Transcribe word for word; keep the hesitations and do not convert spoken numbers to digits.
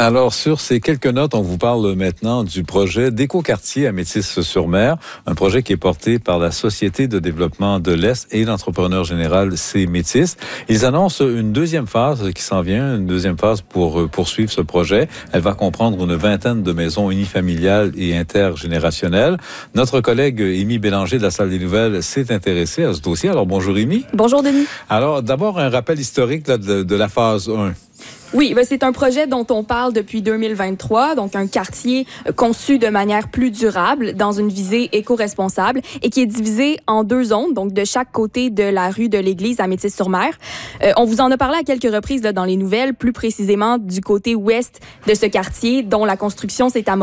Alors, sur ces quelques notes, on vous parle maintenant du projet d'Écoquartier à Métis-sur-Mer, un projet qui est porté par la Société de développement de l'Est et l'entrepreneur général, c'est Métis. Ils annoncent une deuxième phase qui s'en vient, une deuxième phase pour poursuivre ce projet. Elle va comprendre une vingtaine de maisons unifamiliales et intergénérationnelles. Notre collègue Émy Bélanger de la Salle des Nouvelles s'est intéressé à ce dossier. Alors, bonjour Émy. Bonjour Denis. Alors, d'abord, un rappel historique là, de, de la phase un. Oui, ben c'est un projet dont on parle depuis deux mille vingt-trois, donc un quartier conçu de manière plus durable, dans une visée éco-responsable et qui est divisé en deux zones, donc de chaque côté de la rue de l'Église à Métis-sur-Mer. Euh, on vous en a parlé à quelques reprises là, dans les nouvelles, plus précisément du côté ouest de ce quartier, dont la construction s'est amorcée